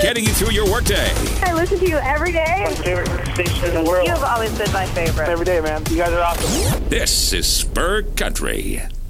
getting you through your workday. I listen to you every day. My favorite station in the world. You have always been my favorite. Every day, man. You guys are awesome. This is Spur Country.